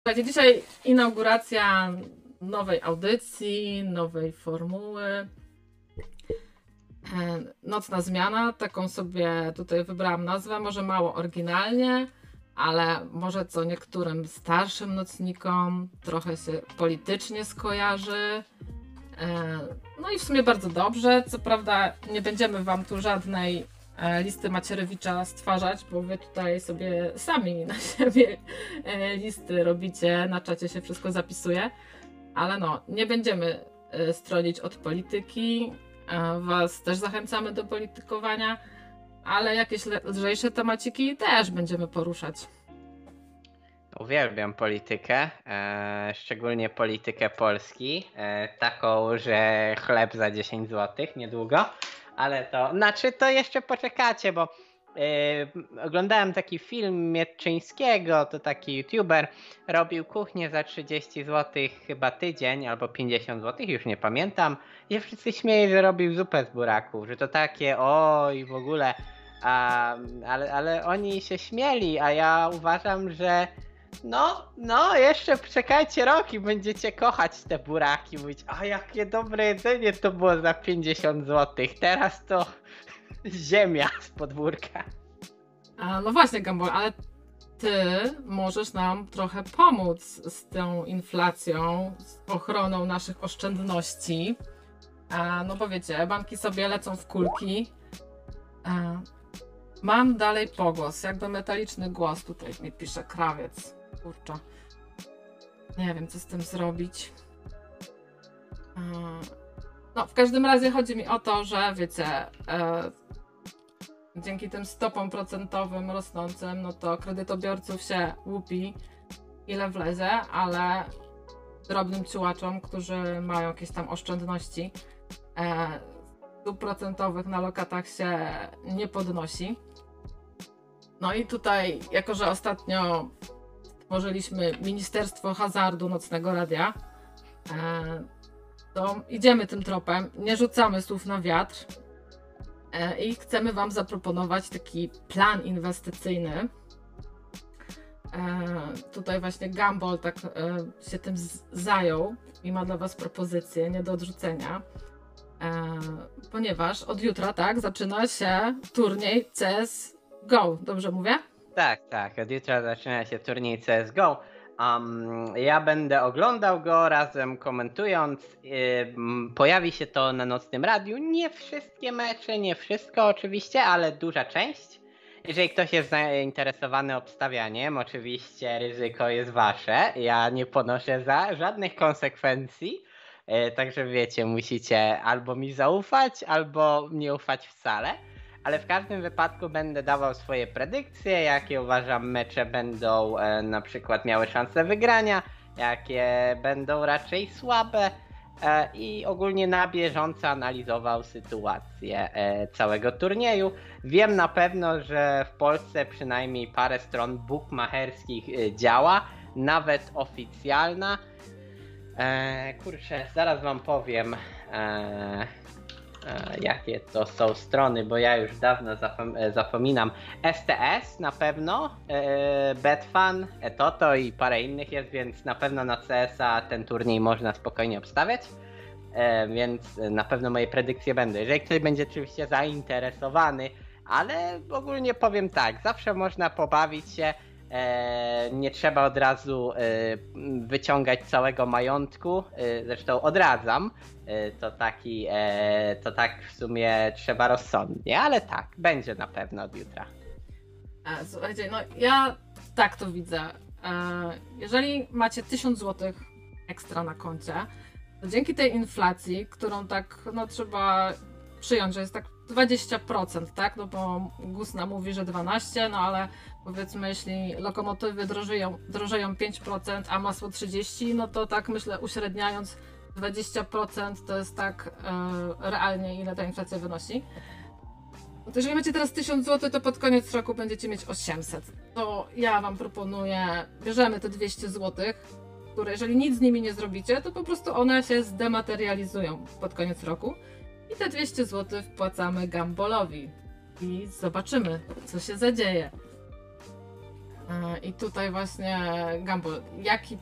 Słuchajcie, dzisiaj inauguracja nowej audycji, nowej formuły. Nocna zmiana, taką sobie tutaj wybrałam nazwę, może mało oryginalnie, ale może co niektórym starszym nocnikom trochę się politycznie skojarzy. No i w sumie bardzo dobrze. Co prawda nie będziemy wam tu żadnej listy Macierewicza stwarzać, bo wy tutaj sobie sami na siebie listy robicie, na czacie się wszystko zapisuje, ale no, nie będziemy stronić od polityki, was też zachęcamy do politykowania, ale jakieś lżejsze temaciki też będziemy poruszać. Uwielbiam politykę, szczególnie politykę Polski, taką, że chleb za 10 zł niedługo, ale to jeszcze poczekacie, bo oglądałem taki film Mieczyńskiego, to taki youtuber, robił kuchnię za 30 zł chyba tydzień albo 50 zł, już nie pamiętam, i wszyscy śmieją, że robił zupę z buraków, że to takie oj w ogóle, ale oni się śmieli, a ja uważam, że jeszcze czekajcie rok i będziecie kochać te buraki, mówić, a jakie dobre jedzenie to było za 50 zł, teraz to ziemia z podwórka. No właśnie, Gambol, ale ty możesz nam trochę pomóc z tą inflacją, z ochroną naszych oszczędności. No bo wiecie, banki sobie lecą w kulki. Mam dalej pogłos, jakby metaliczny głos, tutaj mi pisze krawiec. Kurczę. Nie wiem, co z tym zrobić. No, w każdym razie chodzi mi o to, że wiecie, dzięki tym stopom procentowym rosnącym, no to kredytobiorców się łupi ile wlezie, ale drobnym ciułaczom, którzy mają jakieś tam oszczędności, stóp procentowych na lokatach się nie podnosi. No i tutaj, jako że ostatnio stworzyliśmy Ministerstwo Hazardu Nocnego Radia, to idziemy tym tropem, nie rzucamy słów na wiatr i chcemy wam zaproponować taki plan inwestycyjny. Tutaj właśnie Gumball tak się tym zajął i ma dla was propozycję nie do odrzucenia, ponieważ od jutra zaczyna się turniej CSGO, dobrze mówię? Tak, od jutra zaczyna się turniej CSGO. Ja będę oglądał go razem komentując. Pojawi się to na Nocnym Radiu. Nie wszystkie mecze, nie wszystko oczywiście, ale duża część. Jeżeli ktoś jest zainteresowany obstawianiem, oczywiście ryzyko jest wasze. Ja nie ponoszę za żadnych konsekwencji. Także wiecie, musicie albo mi zaufać, albo nie ufać wcale. Ale w każdym wypadku będę dawał swoje predykcje, jakie uważam mecze będą na przykład miały szansę wygrania, jakie będą raczej słabe i ogólnie na bieżąco analizował sytuację całego turnieju. Wiem na pewno, że w Polsce przynajmniej parę stron bukmacherskich działa, nawet oficjalna. Zaraz wam powiem jakie to są strony, bo ja już dawno zapominam. STS na pewno, Betfan, Etoto i parę innych jest, więc na pewno na CS-a ten turniej można spokojnie obstawiać, więc na pewno moje predykcje będą. Jeżeli ktoś będzie oczywiście zainteresowany, ale ogólnie powiem tak, zawsze można pobawić się, nie trzeba od razu wyciągać całego majątku, zresztą odradzam, to tak w sumie trzeba rozsądnie, ale tak, będzie na pewno od jutra. Słuchajcie, no ja tak to widzę. Jeżeli macie 1000 zł ekstra na koncie, to dzięki tej inflacji, którą tak trzeba przyjąć, że jest tak 20%, tak? No bo GUS nam mówi, że 12%, no ale powiedzmy, jeśli lokomotywy drożeją 5%, a masło 30%, no to tak myślę, uśredniając 20% to jest tak realnie, ile ta inflacja wynosi. No to jeżeli macie teraz 1000 zł, to pod koniec roku będziecie mieć 800. To ja wam proponuję, bierzemy te 200 zł, które jeżeli nic z nimi nie zrobicie, to po prostu one się zdematerializują pod koniec roku. I te 200 zł wpłacamy Gambolowi. I zobaczymy, co się zadzieje. I tutaj właśnie Gumball, jaki